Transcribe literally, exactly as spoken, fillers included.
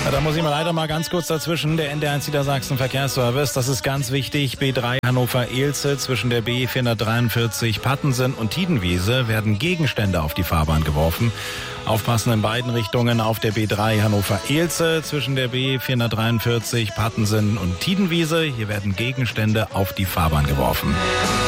Ja, da muss ich mal leider mal ganz kurz dazwischen. Der N D eins Niedersachsen Verkehrsservice, das ist ganz wichtig. B drei Hannover-Ehlze zwischen der B vierhundertdreiundvierzig Pattensen und Tiedenwiese werden Gegenstände auf die Fahrbahn geworfen. Aufpassen in beiden Richtungen auf der B drei Hannover-Ehlze zwischen der B vierhundertdreiundvierzig Pattensen und Tiedenwiese. Hier werden Gegenstände auf die Fahrbahn geworfen.